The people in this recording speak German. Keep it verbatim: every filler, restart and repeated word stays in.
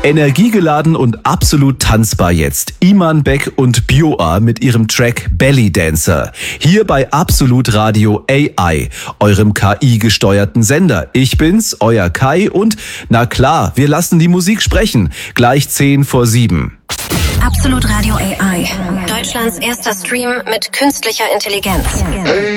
Energiegeladen und absolut tanzbar jetzt. Iman Beck und Bioa mit ihrem Track Belly Dancer. Hier bei Absolut Radio A I, eurem K I-gesteuerten Sender. Ich bin's, euer Kai und na klar, wir lassen die Musik sprechen. Gleich zehn vor sieben. Absolut Radio A I. Deutschlands erster Stream mit künstlicher Intelligenz.